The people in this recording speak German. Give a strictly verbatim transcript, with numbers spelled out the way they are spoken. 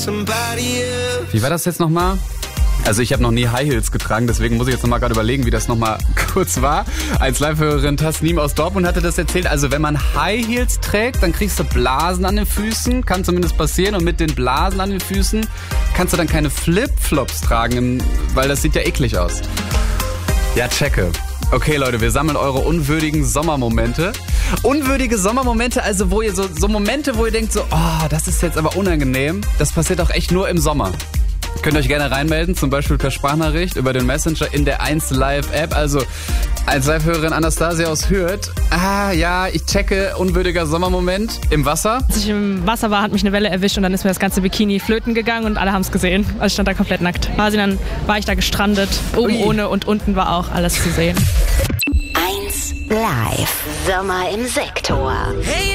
Wie war das jetzt nochmal? Also ich habe noch nie High Heels getragen, deswegen muss ich jetzt nochmal gerade überlegen, wie das nochmal kurz war. Als Live-Hörerin Tasnim aus Dortmund hatte das erzählt. Also wenn man High Heels trägt, dann kriegst du Blasen an den Füßen. Kann zumindest passieren. Und mit den Blasen an den Füßen kannst du dann keine Flip-Flops tragen, weil das sieht ja eklig aus. Ja, checke. Okay, Leute, wir sammeln eure unwürdigen Sommermomente. Unwürdige Sommermomente, also wo ihr so, so Momente, wo ihr denkt so, oh, das ist jetzt aber unangenehm. Das passiert auch echt nur im Sommer. Könnt ihr euch gerne reinmelden, zum Beispiel per Sprachnachricht über den Messenger in der eins Live App. Also als Live-Hörerin Anastasia aus Hürth. Ah ja, ich checke, unwürdiger Sommermoment im Wasser. Als ich im Wasser war, hat mich eine Welle erwischt und dann ist mir das ganze Bikini flöten gegangen und alle haben es gesehen. Also ich stand da komplett nackt. Quasi dann war ich da gestrandet, oben Ui. ohne und unten war auch alles zu sehen. eins Live. Sommer im Sektor. Hey!